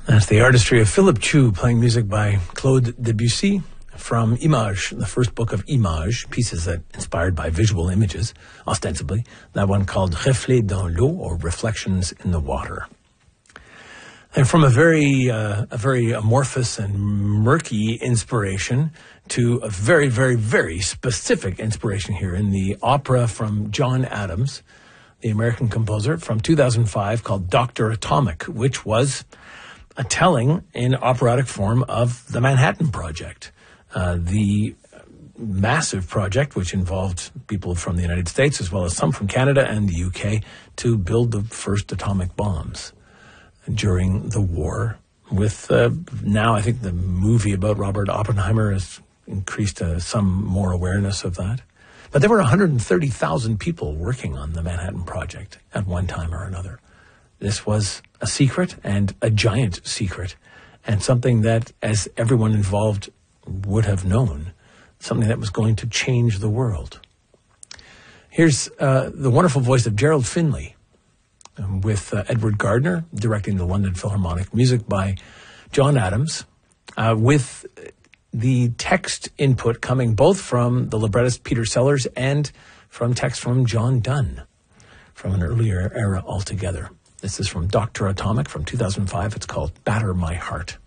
That's the artistry of Philip Chu playing music by Claude Debussy from Images, the first book of Images, pieces that inspired by visual images, ostensibly. That one called Reflets dans l'eau, or Reflections in the Water. And from a very amorphous and murky inspiration to a very, very, very specific inspiration here in the opera from John Adams, the American composer, from 2005 called Dr. Atomic, which was a telling in operatic form of the Manhattan Project, the massive project which involved people from the United States as well as some from Canada and the UK to build the first atomic bombs during the war. With now, I think the movie about Robert Oppenheimer has increased some more awareness of that. But there were 130,000 people working on the Manhattan Project at one time or another. This was a secret, and a giant secret, and something that, as everyone involved would have known, something that was going to change the world. Here's the wonderful voice of Gerald Finley with Edward Gardner directing the London Philharmonic, music by John Adams, with the text input coming both from the librettist Peter Sellers and from text from John Donne from an earlier era altogether. This is from Dr. Atomic from 2005. It's called Batter My Heart.